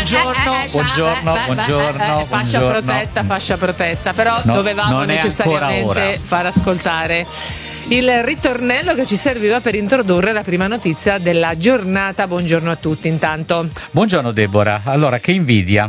buongiorno. Fascia protetta, però dovevamo necessariamente far ascoltare il ritornello che ci serviva per introdurre la prima notizia della giornata. Buongiorno a tutti intanto. Buongiorno Deborah, allora che invidia.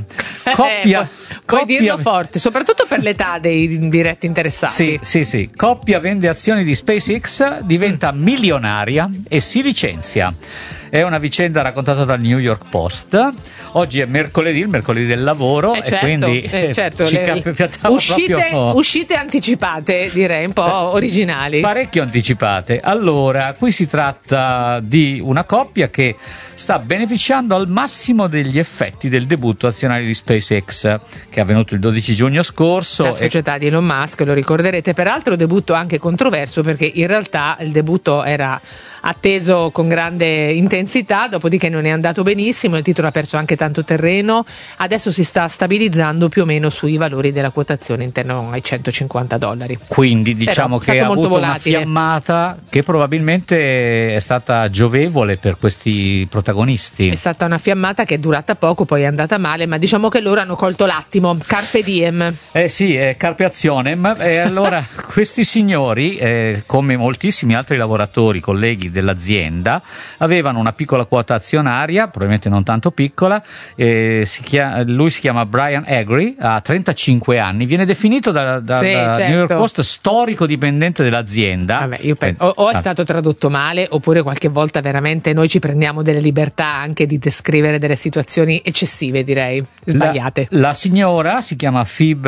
Puoi dirlo forte, soprattutto per l'età dei diretti interessati. Sì. Coppia vende azioni di SpaceX, diventa milionaria e si licenzia. È una vicenda raccontata dal New York Post. Oggi è mercoledì, il mercoledì del lavoro, certo, e quindi ci capitava uscite anticipate, direi, un po' originali. Parecchio anticipate. Allora, qui si tratta di una coppia che sta beneficiando al massimo degli effetti del debutto azionario di SpaceX, che è avvenuto il 12 giugno scorso. La società di Elon Musk, lo ricorderete, peraltro debutto anche controverso, perché in realtà il debutto era atteso con grande intensità, dopodiché non è andato benissimo, il titolo ha perso anche tanto terreno, adesso si sta stabilizzando più o meno sui valori della quotazione interno ai $150. Quindi diciamo che ha avuto una fiammata che probabilmente è stata giovevole per questi protagonisti. È stata una fiammata che è durata poco, poi è andata male, ma diciamo che loro hanno colto l'attimo, carpe diem. Carpe actionem. E allora questi signori, come moltissimi altri lavoratori, colleghi dell'azienda, avevano una piccola quota azionaria, probabilmente non tanto piccola. Lui si chiama Brian Agri, ha 35 anni, viene definito da New York Post storico dipendente dell'azienda. Vabbè, io penso, o è stato tradotto male, oppure qualche volta veramente noi ci prendiamo delle libertà anche di descrivere delle situazioni eccessive, direi, sbagliate. La signora si chiama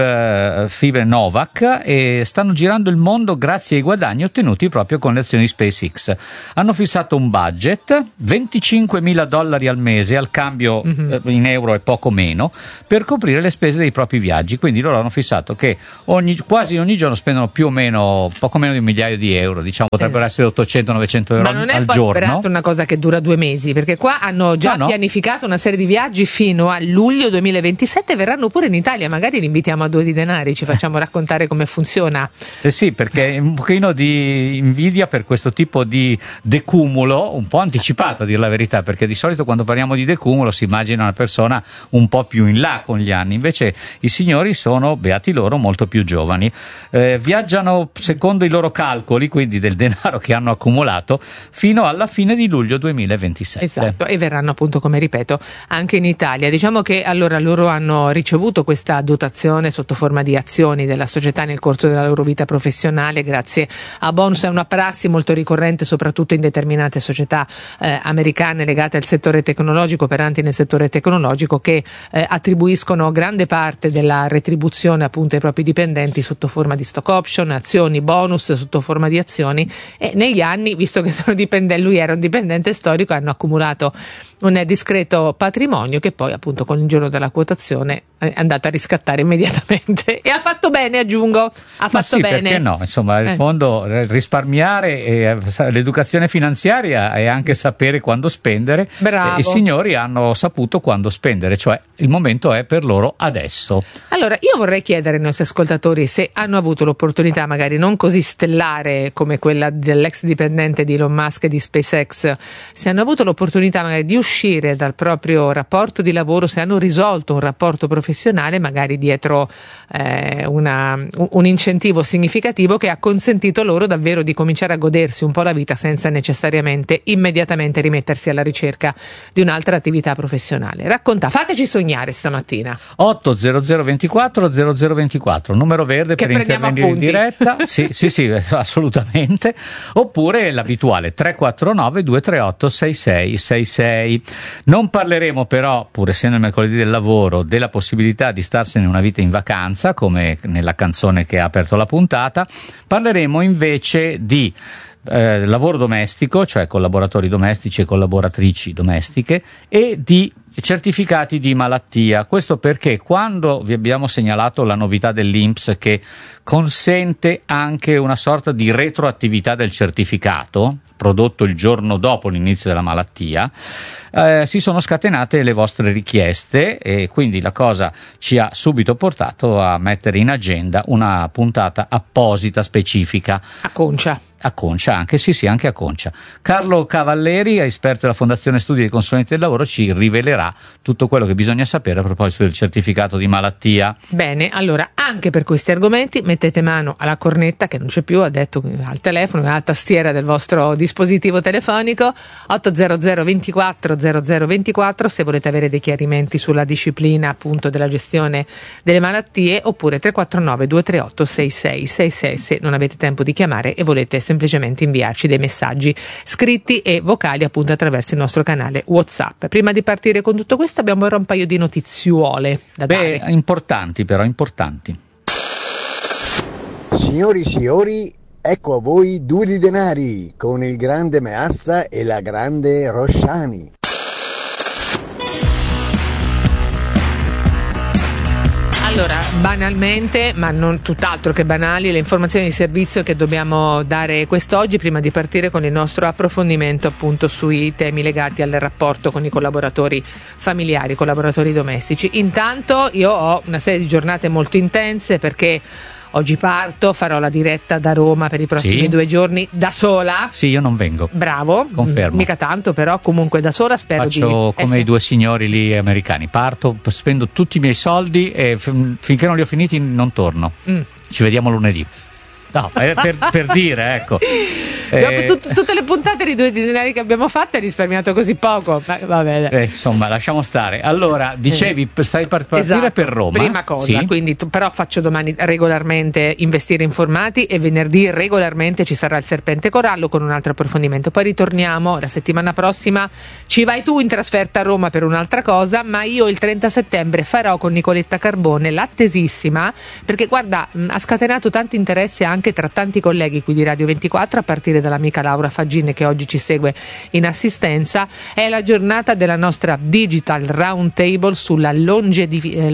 Phoebe Novak e stanno girando il mondo grazie ai guadagni ottenuti proprio con le azioni di SpaceX. Hanno fissato un budget, $25,000 al mese, al cambio in euro è poco meno, per coprire le spese dei propri viaggi. Quindi loro hanno fissato che quasi ogni giorno spendono più o meno, poco meno di €1.000.000, diciamo, potrebbero essere 800-900 euro al giorno. Ma non è poi peraltro una cosa che dura 2 mesi, perché qua hanno già pianificato una serie di viaggi fino a luglio 2027, verranno pure in Italia, magari li invitiamo a 2 di denari, ci facciamo raccontare come funziona. Sì, perché un pochino di invidia per questo tipo di decumulo, un po' anticipato a dire la verità, perché di solito quando parliamo di decumulo si immagina una persona un po' più in là con gli anni, invece i signori sono, beati loro, molto più giovani. Viaggiano secondo i loro calcoli, quindi del denaro che hanno accumulato, fino alla fine di luglio 2027. Esatto, e verranno appunto, come ripeto, anche in Italia. Diciamo che allora loro hanno ricevuto questa dotazione sotto forma di azioni della società nel corso della loro vita professionale, grazie a bonus. È una prassi molto ricorrente soprattutto in determinate società americane legate al settore tecnologico, operanti nel settore tecnologico, che attribuiscono grande parte della retribuzione appunto ai propri dipendenti sotto forma di stock option, azioni, bonus sotto forma di azioni, e negli anni, visto che lui era un dipendente storico, hanno accumulato un discreto patrimonio che poi appunto con il giorno della quotazione è andato a riscattare immediatamente, e ha fatto bene, aggiungo, bene. Perché no? Insomma, in fondo risparmiare, l'educazione finanziaria è anche sapere quando spendere. Bravo. I signori hanno saputo quando spendere, cioè il momento è per loro adesso. Allora, io vorrei chiedere ai nostri ascoltatori se hanno avuto l'opportunità, magari non così stellare come quella dell'ex dipendente di Elon Musk e di SpaceX, se hanno avuto l'opportunità magari di uscire dal proprio rapporto di lavoro, se hanno risolto un rapporto professionale, magari dietro un incentivo significativo che ha consentito loro davvero di cominciare a godersi un po' la vita senza necessariamente immediatamente rimettersi alla ricerca di un'altra attività professionale. Fateci sognare stamattina. 80024 0024, numero verde che per intervenire appunti. In diretta. Sì, assolutamente. Oppure l'abituale 349 238 6666. Non parleremo però, pur essendo il mercoledì del lavoro, della possibilità di starsene una vita in vacanza, come nella canzone che ha aperto la puntata. Parleremo invece di lavoro domestico, cioè collaboratori domestici e collaboratrici domestiche, e di certificati di malattia. Questo perché quando vi abbiamo segnalato la novità dell'INPS che consente anche una sorta di retroattività del certificato prodotto il giorno dopo l'inizio della malattia, si sono scatenate le vostre richieste, e quindi la cosa ci ha subito portato a mettere in agenda una puntata apposita specifica. A Concia. a Concia anche, sì, anche a Concia. Carlo Cavalleri, esperto della Fondazione Studi dei Consulenti del Lavoro, ci rivelerà tutto quello che bisogna sapere a proposito del certificato di malattia. Bene, allora anche per questi argomenti mettete mano alla cornetta, che non c'è più, ha detto, al telefono, alla tastiera del vostro dispositivo telefonico, 800 24 0024 se volete avere dei chiarimenti sulla disciplina appunto della gestione delle malattie, oppure 349 238 6666 se non avete tempo di chiamare e volete semplicemente inviarci dei messaggi scritti e vocali appunto attraverso il nostro canale WhatsApp. Prima di partire con tutto questo abbiamo ora un paio di notiziole da dare. Importanti però, importanti. Signori, ecco a voi Due di Denari con il grande Meazza e la grande Rosciani. Allora, banalmente, ma non tutt'altro che banali, le informazioni di servizio che dobbiamo dare quest'oggi prima di partire con il nostro approfondimento appunto sui temi legati al rapporto con i collaboratori familiari, collaboratori domestici. Intanto io ho una serie di giornate molto intense perché oggi parto, farò la diretta da Roma per i prossimi 2 giorni da sola. Sì, io non vengo. Bravo. Confermo. Mica tanto, però comunque da sola spero Faccio come i due signori lì americani. Parto, spendo tutti i miei soldi e finché non li ho finiti non torno. Ci vediamo lunedì. No, per dire, ecco. Tutte le puntate di Due di Denari che abbiamo fatto hai risparmiato così poco. Va bene. Insomma, lasciamo stare. Allora, dicevi, stai per partire, esatto, per Roma. Prima cosa, quindi però faccio domani regolarmente Investire Informati e venerdì regolarmente ci sarà il Serpente Corallo con un altro approfondimento. Poi ritorniamo la settimana prossima. Ci vai tu in trasferta a Roma per un'altra cosa, ma io il 30 settembre farò con Nicoletta Carbone l'attesissima, perché guarda, ha scatenato tanti interessi anche tra tanti colleghi qui di Radio 24, a partire dall'amica Laura Faggine che oggi ci segue in assistenza. È la giornata della nostra Digital Roundtable sulla longevità.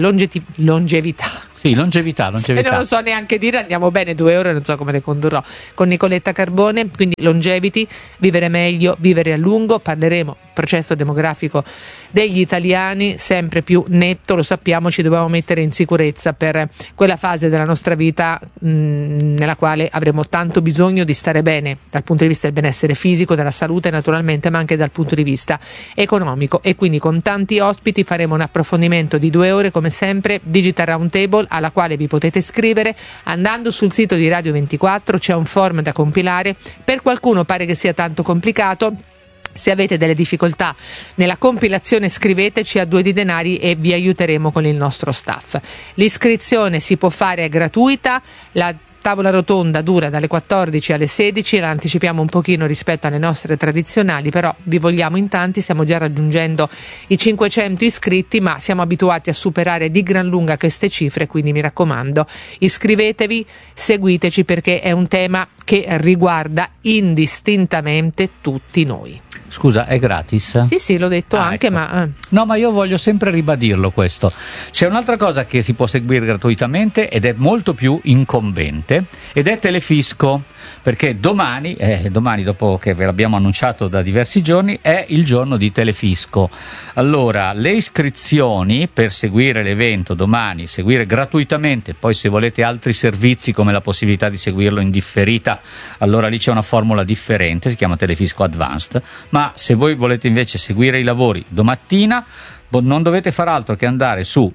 Sì, longevità. Se non lo so neanche dire, andiamo bene 2 ore, non so come le condurrò, con Nicoletta Carbone, quindi longevity, vivere meglio, vivere a lungo, parleremo processo demografico degli italiani, sempre più netto, lo sappiamo, ci dobbiamo mettere in sicurezza per quella fase della nostra vita nella quale avremo tanto bisogno di stare bene dal punto di vista del benessere fisico, della salute naturalmente, ma anche dal punto di vista economico, e quindi con tanti ospiti faremo un approfondimento di 2 ore come sempre, Digital Roundtable, alla quale vi potete iscrivere andando sul sito di Radio 24, c'è un form da compilare, per qualcuno pare che sia tanto complicato. Se avete delle difficoltà nella compilazione scriveteci a Due di Denari e vi aiuteremo con il nostro staff. L'iscrizione si può fare, è gratuita, la tavola rotonda dura dalle 14 alle 16, la anticipiamo un pochino rispetto alle nostre tradizionali, però vi vogliamo in tanti, stiamo già raggiungendo i 500 iscritti, ma siamo abituati a superare di gran lunga queste cifre, quindi mi raccomando, iscrivetevi, seguiteci, perché è un tema che riguarda indistintamente tutti noi. Scusa, è gratis? Sì, l'ho detto anche, ecco. ma... No, ma io voglio sempre ribadirlo questo. C'è un'altra cosa che si può seguire gratuitamente ed è molto più incombente, ed è Telefisco, perché domani, dopo che ve l'abbiamo annunciato da diversi giorni, è il giorno di Telefisco. Allora, le iscrizioni per seguire l'evento domani, seguire gratuitamente, poi se volete altri servizi come la possibilità di seguirlo in differita, allora lì c'è una formula differente, si chiama Telefisco Advanced, ma se voi volete invece seguire i lavori domattina non dovete far altro che andare su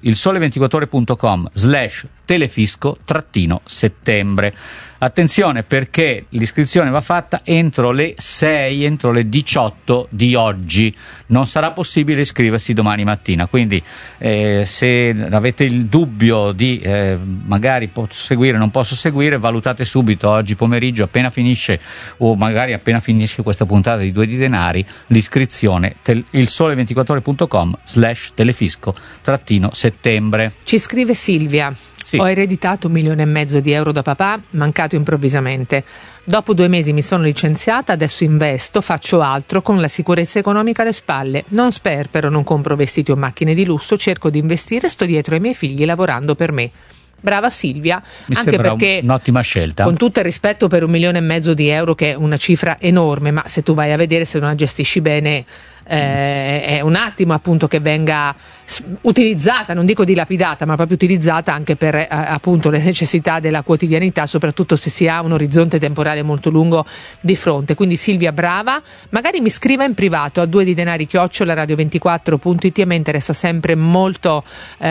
ilsole24ore.com/telefisco-settembre. Attenzione, perché l'iscrizione va fatta entro le 6, entro le 18 di oggi. Non sarà possibile iscriversi domani mattina, quindi se avete il dubbio di magari posso seguire, non posso seguire, valutate subito oggi pomeriggio, appena finisce, o magari appena finisce questa puntata di Due di Denari, l'iscrizione ilsole24.com/telefisco-settembre. Ci scrive Silvia. Sì. Ho ereditato 1,5 milioni di euro da papà, mancato improvvisamente. Dopo 2 mesi mi sono licenziata, adesso investo, faccio altro con la sicurezza economica alle spalle. Non sperpero, non compro vestiti o macchine di lusso, cerco di investire, sto dietro ai miei figli lavorando per me. Brava Silvia, mi anche sembra perché un'ottima scelta. Con tutto il rispetto per 1,5 milioni di euro, che è una cifra enorme, ma se tu vai a vedere, se non la gestisci bene, è un attimo appunto che venga utilizzata, non dico dilapidata, ma proprio utilizzata anche per appunto le necessità della quotidianità, soprattutto se si ha un orizzonte temporale molto lungo di fronte. Quindi Silvia, brava, magari mi scriva in privato a 2 di denari @radio24.it. A me interessa sempre molto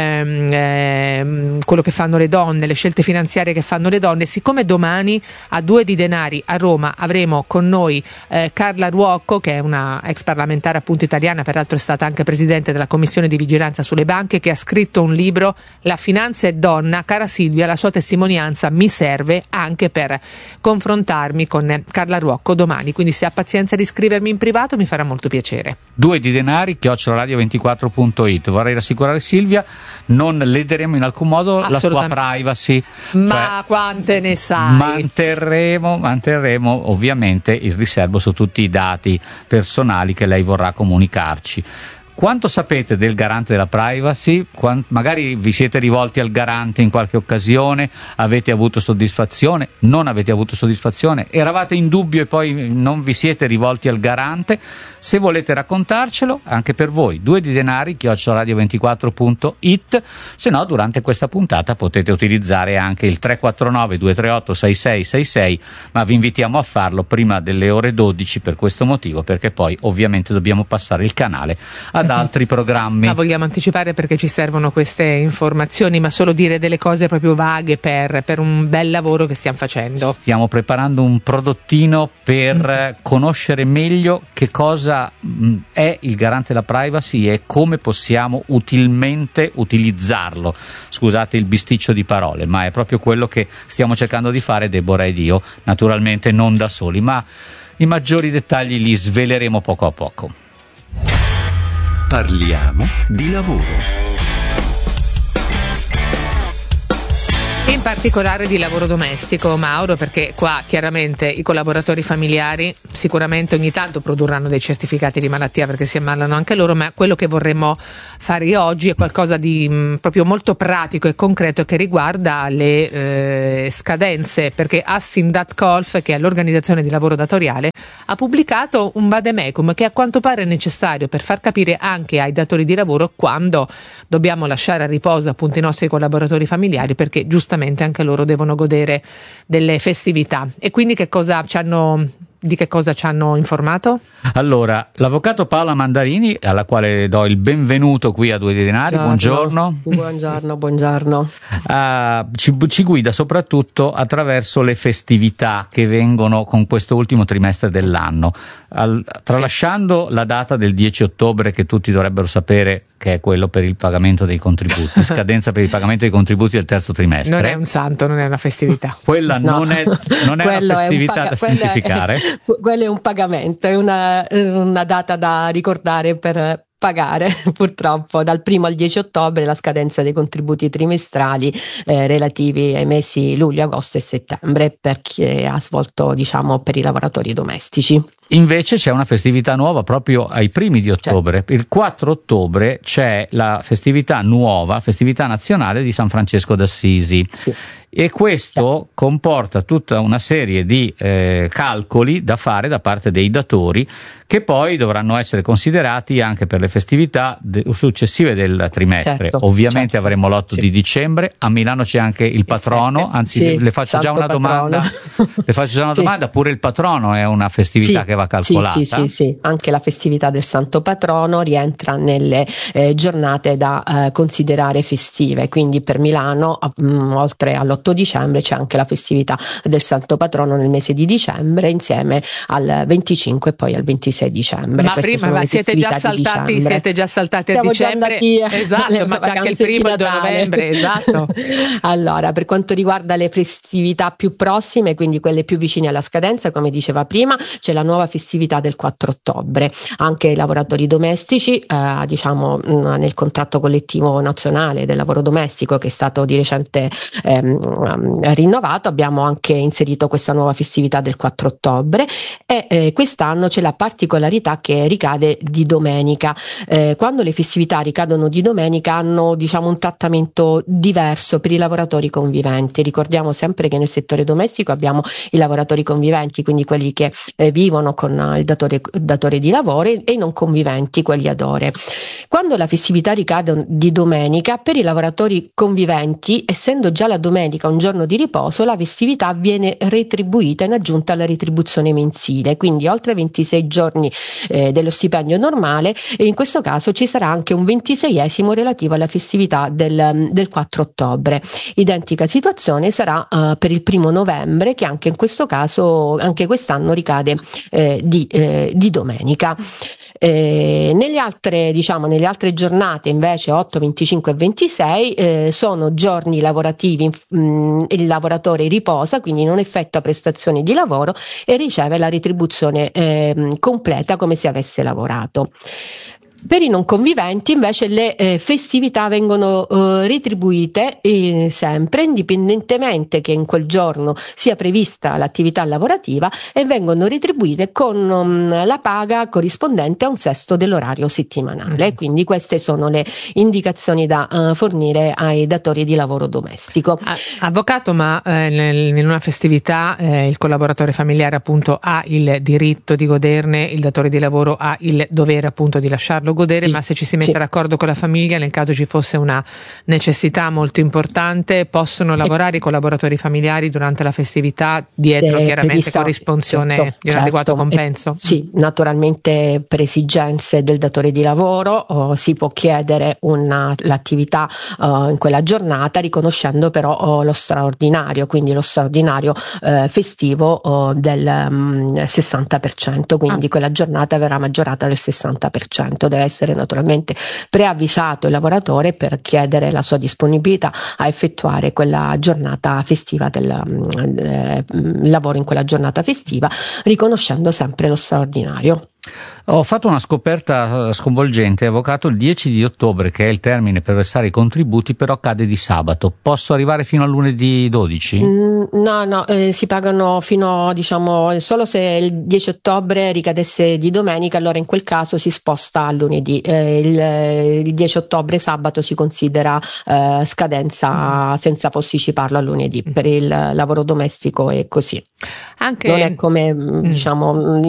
quello che fanno le donne, le scelte finanziarie che fanno le donne. Siccome domani a 2 di denari a Roma avremo con noi Carla Ruocco, che è una ex parlamentare appunto italiana, peraltro è stata anche presidente della commissione di vigilanza sulle banche, che ha scritto un libro, La finanza è donna. Cara Silvia, la sua testimonianza mi serve anche per confrontarmi con Carla Ruocco domani, quindi se ha pazienza di scrivermi in privato mi farà molto piacere. 2 di denari @radio24.it. Vorrei rassicurare Silvia, non lederemo in alcun modo la sua privacy, ma quante ne sai. Manterremo ovviamente il riservo su tutti i dati personali che lei vorrà comunicarci. Quanto sapete del garante della privacy? Magari vi siete rivolti al garante in qualche occasione, avete avuto soddisfazione, non avete avuto soddisfazione, eravate in dubbio e poi non vi siete rivolti al garante? Se volete raccontarcelo, anche per voi, 2 di denari @radio24.it. Se no, durante questa puntata potete utilizzare anche il 349 238 6666, ma vi invitiamo a farlo prima delle ore 12 per questo motivo, perché poi ovviamente dobbiamo passare il canale ad altri programmi. Ma vogliamo anticipare, perché ci servono queste informazioni, ma solo dire delle cose proprio vaghe per un bel lavoro che stiamo facendo. Stiamo preparando un prodottino per conoscere meglio che cosa è il garante della privacy e come possiamo utilmente utilizzarlo. Scusate il bisticcio di parole, ma è proprio quello che stiamo cercando di fare Deborah ed io, naturalmente non da soli, ma i maggiori dettagli li sveleremo poco a poco. Parliamo di lavoro. In particolare di lavoro domestico, Mauro, perché qua chiaramente i collaboratori familiari sicuramente ogni tanto produrranno dei certificati di malattia perché si ammalano anche loro, ma quello che vorremmo fare oggi è qualcosa di proprio molto pratico e concreto che riguarda le scadenze, perché Assin.Colf, che è l'organizzazione di lavoro datoriale, ha pubblicato un vademecum che a quanto pare è necessario per far capire anche ai datori di lavoro quando dobbiamo lasciare a riposo appunto i nostri collaboratori familiari, perché giustamente anche loro devono godere delle festività. E quindi di che cosa ci hanno informato? Allora, l'avvocato Paola Mandarini, alla quale do il benvenuto qui a 2 di denari, buongiorno. Buongiorno. Ci guida soprattutto attraverso le festività che vengono con questo ultimo trimestre dell'anno, tralasciando la data del 10 ottobre che tutti dovrebbero sapere che è quello per il pagamento dei contributi, scadenza per il pagamento dei contributi del terzo trimestre. Non è un santo, non è una festività. Quella no. non è una festività da semplificare. Quello è un pagamento, è una data da ricordare per pagare purtroppo dal 1 al 10 ottobre la scadenza dei contributi trimestrali relativi ai mesi luglio, agosto e settembre per chi ha svolto, per i lavoratori domestici. Invece c'è una festività nuova proprio ai primi di ottobre. Il 4 ottobre c'è la festività nuova, festività nazionale di San Francesco d'Assisi. Sì. E questo comporta tutta una serie di calcoli da fare da parte dei datori, che poi dovranno essere considerati anche per le festività successive del trimestre. Ovviamente avremo l'8 di dicembre, a Milano c'è anche il patrono, anzi le faccio già una domanda. Domanda, pure il patrono è una festività che va calcolata? Sì, anche la festività del Santo Patrono rientra nelle giornate da considerare festive, quindi per Milano oltre all'8 dicembre c'è anche la festività del Santo Patrono nel mese di dicembre, insieme al 25 e poi al 26 dicembre. Ma prima siete già saltati a dicembre? Esatto, ma c'è anche il 1 e il 2 novembre, esatto. Allora, per quanto riguarda le festività più prossime, quindi quelle più vicine alla scadenza, come diceva prima, c'è la nuova festività del 4 ottobre. Anche i lavoratori domestici, nel contratto collettivo nazionale del lavoro domestico, che è stato di recente rinnovato, abbiamo anche inserito questa nuova festività del 4 ottobre e quest'anno c'è la particolarità che ricade di domenica. Quando le festività ricadono di domenica hanno un trattamento diverso per i lavoratori conviventi. Ricordiamo sempre che nel settore domestico abbiamo i lavoratori conviventi, quindi quelli che vivono hanno con il datore di lavoro, e i non conviventi, quelli ad ore. Quando la festività ricade di domenica, per i lavoratori conviventi, essendo già la domenica un giorno di riposo, la festività viene retribuita in aggiunta alla retribuzione mensile, quindi oltre 26 giorni dello stipendio normale, e in questo caso ci sarà anche un 26esimo relativo alla festività del 4 ottobre. Identica situazione sarà per il 1 novembre, che anche in questo caso, anche quest'anno, ricade di domenica. Nelle altre giornate invece 8, 25 e 26 sono giorni lavorativi, il lavoratore riposa, quindi non effettua prestazioni di lavoro e riceve la retribuzione completa come se avesse lavorato. Per i non conviventi invece le festività vengono retribuite sempre, indipendentemente che in quel giorno sia prevista l'attività lavorativa, e vengono retribuite con la paga corrispondente a un sesto dell'orario settimanale. Quindi queste sono le indicazioni da fornire ai datori di lavoro domestico. Avvocato, ma in una festività il collaboratore familiare appunto ha il diritto di goderne, il datore di lavoro ha il dovere appunto di lasciarlo godere, sì, ma se ci si mette d'accordo con la famiglia, nel caso ci fosse una necessità molto importante, possono lavorare i collaboratori familiari durante la festività dietro chiaramente corrispondenza di un adeguato compenso? Sì, naturalmente per esigenze del datore di lavoro si può chiedere l'attività in quella giornata, riconoscendo però lo straordinario, quindi lo straordinario festivo del 60%, quindi quella giornata verrà maggiorata del 60%. Deve essere naturalmente preavvisato il lavoratore per chiedere la sua disponibilità a effettuare quella giornata festiva, del lavoro in quella giornata festiva, riconoscendo sempre lo straordinario. Ho fatto una scoperta sconvolgente, avvocato. Il 10 di ottobre, che è il termine per versare i contributi, però cade di sabato. Posso arrivare fino a lunedì 12? No, si pagano fino, solo se il 10 ottobre ricadesse di domenica, allora in quel caso si sposta a lunedì. Il 10 ottobre sabato si considera scadenza senza posticiparlo a lunedì. Per il lavoro domestico è così. Non è come